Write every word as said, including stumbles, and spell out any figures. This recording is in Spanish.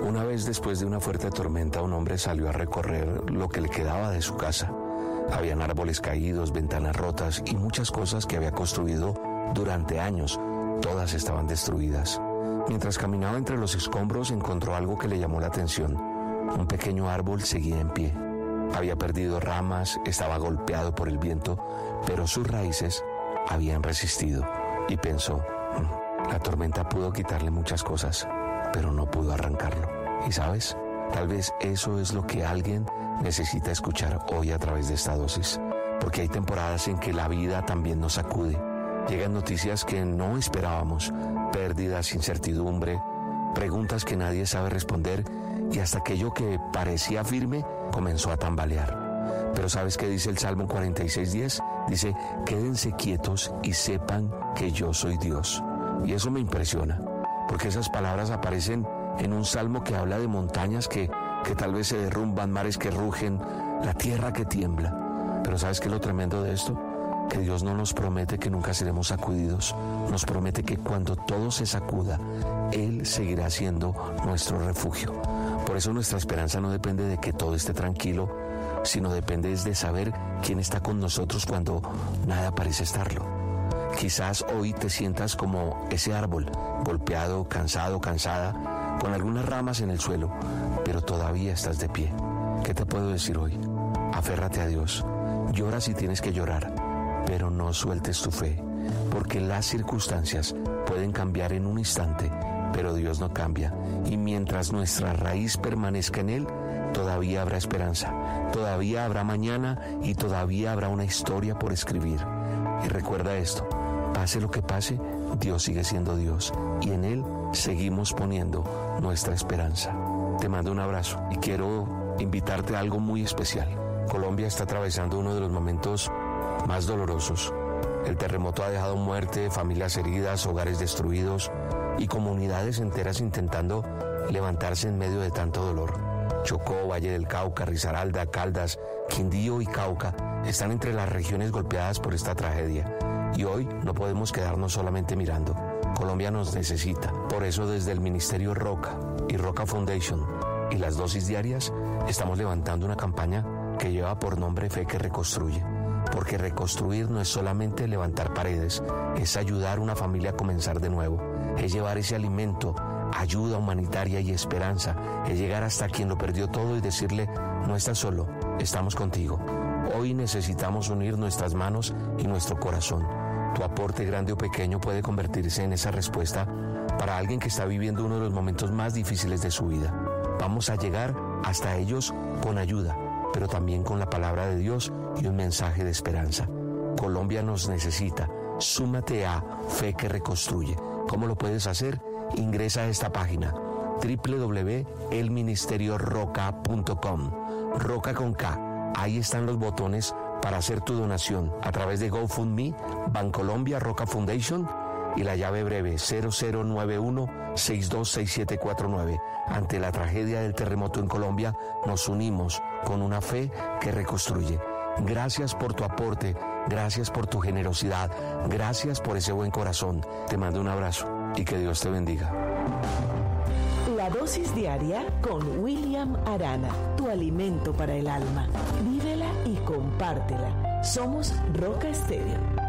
Una vez después de una fuerte tormenta, un hombre salió a recorrer lo que le quedaba de su casa. Habían árboles caídos, ventanas rotas y muchas cosas que había construido durante años. Todas estaban destruidas. Mientras caminaba entre los escombros, encontró algo que le llamó la atención. Un pequeño árbol seguía en pie. Había perdido ramas, estaba golpeado por el viento, pero sus raíces habían resistido. Y pensó, "Mm, la tormenta pudo quitarle muchas cosas, pero no pudo arrancarlo". ¿Y sabes? Tal vez eso es lo que alguien necesita escuchar hoy a través de esta dosis. Porque hay temporadas en que la vida también nos sacude. Llegan noticias que no esperábamos, pérdidas, incertidumbre, preguntas que nadie sabe responder y hasta aquello que parecía firme comenzó a tambalear. Pero ¿sabes qué dice el Salmo cuarenta y seis diez? Dice, quédense quietos y sepan que yo soy Dios. Y eso me impresiona, porque esas palabras aparecen en un salmo que habla de montañas que, que tal vez se derrumban, mares que rugen, la tierra que tiembla. Pero ¿sabes qué es lo tremendo de esto? Que Dios no nos promete que nunca seremos sacudidos. Nos promete que cuando todo se sacuda, Él seguirá siendo nuestro refugio. Por eso nuestra esperanza no depende de que todo esté tranquilo, sino depende de saber quién está con nosotros cuando nada parece estarlo. Quizás hoy te sientas como ese árbol, golpeado, cansado, cansada, con algunas ramas en el suelo, pero todavía estás de pie. ¿Qué te puedo decir hoy? Aférrate a Dios. Llora si tienes que llorar, pero no sueltes tu fe, porque las circunstancias pueden cambiar en un instante, pero Dios no cambia. Y mientras nuestra raíz permanezca en Él, todavía habrá esperanza, todavía habrá mañana y todavía habrá una historia por escribir. Y recuerda esto, pase lo que pase, Dios sigue siendo Dios y en Él seguimos poniendo nuestra esperanza. Te mando un abrazo y quiero invitarte a algo muy especial. Colombia está atravesando uno de los momentos más dolorosos. El terremoto ha dejado muerte, familias heridas, hogares destruidos y comunidades enteras intentando levantarse en medio de tanto dolor. Chocó, Valle del Cauca, Risaralda, Caldas, Quindío y Cauca están entre las regiones golpeadas por esta tragedia. Y hoy no podemos quedarnos solamente mirando. Colombia nos necesita. Por eso desde el Ministerio Roca y Roca Foundation y las dosis diarias estamos levantando una campaña que lleva por nombre Fe que Reconstruye. Porque reconstruir no es solamente levantar paredes, es ayudar a una familia a comenzar de nuevo, es llevar ese alimento, ayuda humanitaria y esperanza, es llegar hasta quien lo perdió todo y decirle, no estás solo, estamos contigo. Hoy necesitamos unir nuestras manos y nuestro corazón. Tu aporte grande o pequeño puede convertirse en esa respuesta para alguien que está viviendo uno de los momentos más difíciles de su vida. Vamos a llegar hasta ellos con ayuda, pero también con la palabra de Dios y un mensaje de esperanza. Colombia nos necesita. Súmate a Fe que Reconstruye. ¿Cómo lo puedes hacer? Ingresa a esta página doble u doble u doble u punto el ministerio roca punto com. Roca con K. Ahí están los botones para hacer tu donación a través de GoFundMe, Bancolombia Roca Foundation y la llave breve cero cero nueve uno seis dos seis siete cuatro nueve. Ante la tragedia del terremoto en Colombia, nos unimos con una fe que reconstruye. Gracias por tu aporte, gracias por tu generosidad, gracias por ese buen corazón. Te mando un abrazo y que Dios te bendiga. La dosis diaria con William Arana, tu alimento para el alma. Vívela y compártela. Somos Roca Estéreo.